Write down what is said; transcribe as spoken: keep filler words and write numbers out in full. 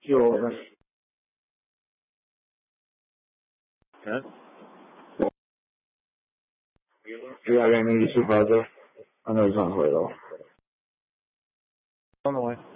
就嗯， 越嚟越意思化啫，我哋上去咯。 等等喂。